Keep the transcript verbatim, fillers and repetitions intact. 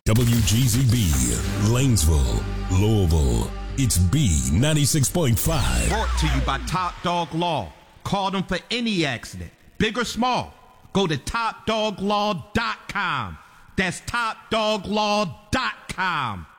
W G Z B, Lanesville, Louisville. It's B ninety-six point five. Brought to you by Top Dog Law. Call them for any accident, big or small. Go to top dog law dot com. That's top dog law dot com.